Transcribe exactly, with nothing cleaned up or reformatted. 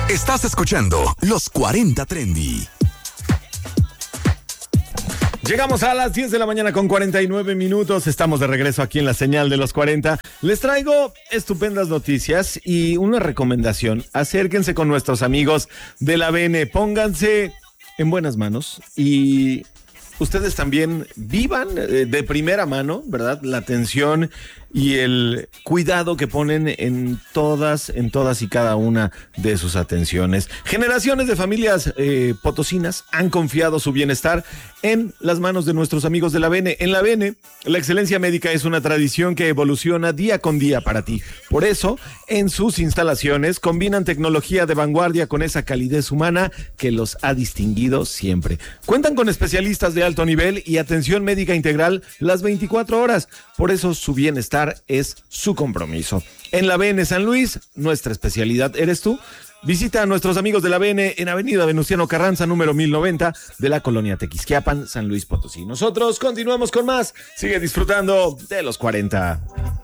Estás escuchando Los cuarenta Trendy. Llegamos a las diez de la mañana con cuarenta y nueve minutos. Estamos de regreso aquí en la señal de los cuarenta. Les traigo estupendas noticias y una recomendación. Acérquense con nuestros amigos de la B N. Pónganse en buenas manos y ustedes también vivan de primera mano, ¿verdad? La atención y el cuidado que ponen en todas, en todas y cada una de sus atenciones. Generaciones de familias eh, potosinas han confiado su bienestar en las manos de nuestros amigos de la B N. En la B N, la excelencia médica es una tradición que evoluciona día con día para ti. Por eso, en sus instalaciones combinan tecnología de vanguardia con esa calidez humana que los ha distinguido siempre. Cuentan con especialistas de alto nivel y atención médica integral las veinticuatro horas. Por eso su bienestar es su compromiso. En la B N San Luis, nuestra especialidad eres tú. Visita a nuestros amigos de la B N en Avenida Venustiano Carranza, número mil noventa, de la colonia Tequisquiapan, San Luis Potosí. Nosotros continuamos con más. Sigue disfrutando de los cuarenta.